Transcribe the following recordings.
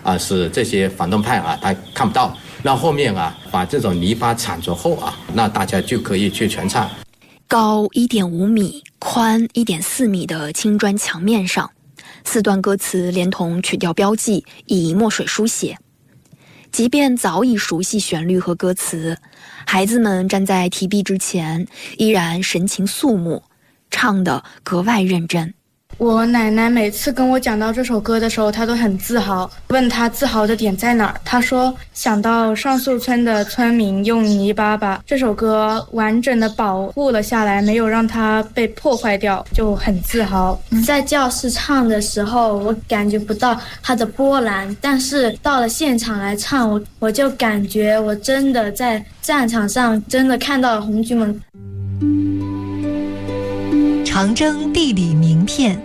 使这些反动派他看不到。那后面把这种泥巴铲除后那大家就可以去全唱。 高1.5米、宽1.4米的青砖墙面上，4段歌词连同曲调标记以墨水书写。即便早已熟悉旋律和歌词，孩子们站在题壁之前，依然神情肃穆，唱得格外认真。 我奶奶每次跟我讲到这首歌的时候，她都很自豪，问她自豪的点在哪儿。她说想到上树村的村民用泥巴把这首歌完整的保护了下来，没有让它被破坏掉，就很自豪。 在教室唱的时候，我感觉不到它的波澜，但是到了现场来唱，我就感觉我真的在战场上真的看到了红军们。 长征地理名片。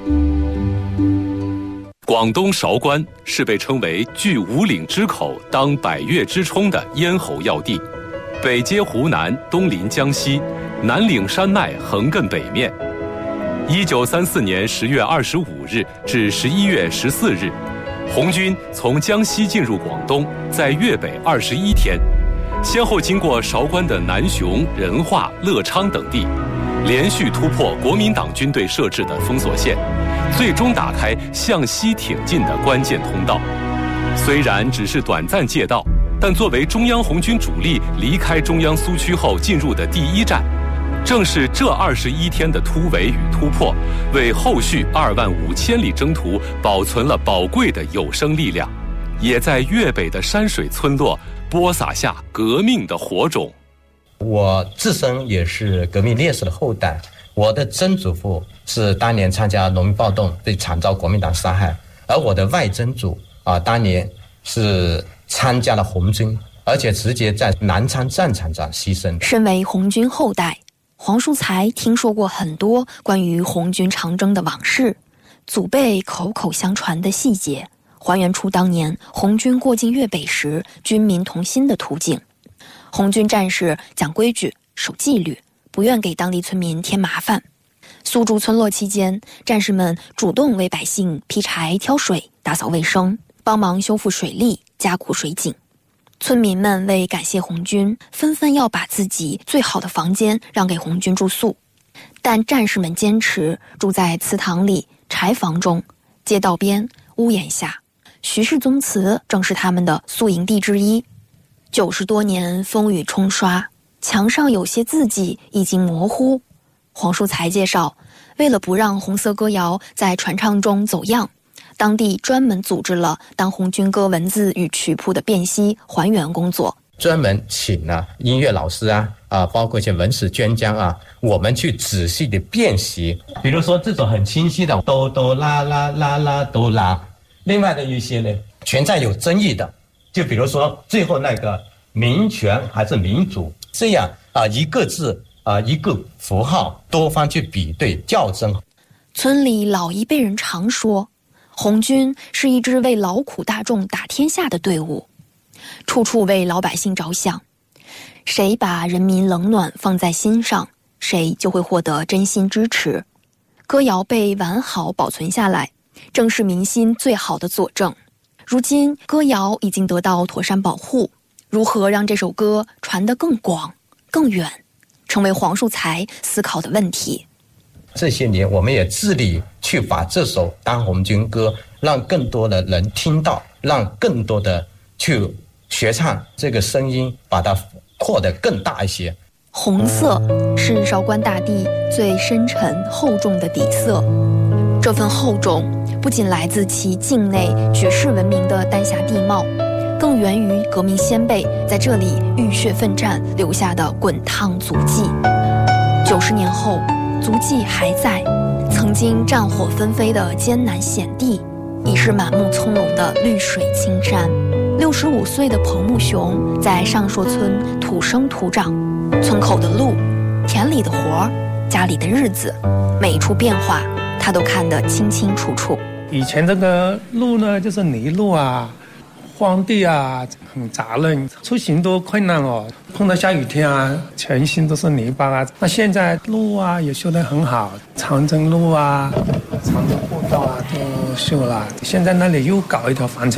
广东韶关是被称为据五岭之口当百越之冲的咽喉要地，北接湖南，东临江西，南岭山脉横亘北面。1934年10月25日至11月14日，红军从江西进入广东，在粤北21天，先后经过韶关的南雄、仁化、乐昌等地，连续突破国民党军队设置的封锁线，最终打开向西挺进的关键通道。虽然只是短暂借道，但作为中央红军主力离开中央苏区后进入的第一站，正是这21天的突围与突破，为后续25000里征途保存了宝贵的有生力量，也在粤北的山水村落播撒下革命的火种。 我自身也是革命烈士的后代，我的曾祖父是当年参加农民暴动被惨遭国民党杀害，而我的外曾祖当年是参加了红军，而且直接在南昌战场上牺牲。 身为红军后代，黄树才听说过很多关于红军长征的往事，祖辈口口相传的细节，还原出当年红军过境粤北时军民同心的图景。红军战士讲规矩、守纪律，不愿给当地村民添麻烦。苏筑村落期间，战士们主动为百姓劈柴、挑水、打扫卫生，帮忙修复水利、加固水井。村民们为感谢红军，纷纷要把自己最好的房间让给红军住宿。但战士们坚持住在祠堂里、柴房中、街道边、屋檐下。徐氏宗祠正是他们的宿营地之一。90多年风雨冲刷，墙上有些字迹已经模糊。黄树才介绍，为了不让红色歌谣在传唱中走样，当地专门组织了当红军歌文字与曲谱的辨析还原工作， 专门请了音乐老师包括一些文史专家我们去仔细的辨析。比如说这种很清晰的哆哆啦啦啦啦哆啦，另外的一些呢存在有争议的，就比如说最后那个民权还是民主，这样一个字一个符号多方去比对校正。 村里老一辈人常说，红军是一支为劳苦大众打天下的队伍，处处为老百姓着想，谁把人民冷暖放在心上，谁就会获得真心支持。歌谣被完好保存下来，正是民心最好的佐证。如今歌谣已经得到妥善保护，如何让这首歌传得更广更远，成为黄树才思考的问题。 这些年我们也致力去把这首当红军歌让更多的人听到，让更多的去学唱，这个声音把它扩得更大一些。 红色是韶关大地最深沉厚重的底色，这份厚重不仅来自其境内举世闻名的丹霞地貌，更源于革命先辈在这里浴血奋战留下的滚烫足迹。90年后，足迹还在，曾经战火纷飞的艰难险地，已是满目葱茏的绿水青山。65岁的彭木雄在上朔村土生土长，村口的路、田里的活儿、家里的日子，每一处变化他都看得清清楚楚。 以前这个路呢，就是泥路荒地很杂乱，出行都困难碰到下雨天全身都是泥巴那现在路也修得很好，长征路长征步道都修了，现在那里又搞一条房车